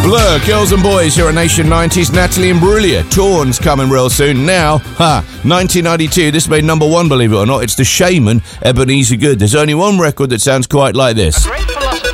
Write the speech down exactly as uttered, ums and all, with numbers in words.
Blur, Girls and Boys here at Nation nineties. Natalie Imbruglia, Torn's coming real soon. Now, ha, nineteen ninety-two, this made number one, believe it or not. It's the Shaman, Ebenezer Good. There's only one record that sounds quite like this.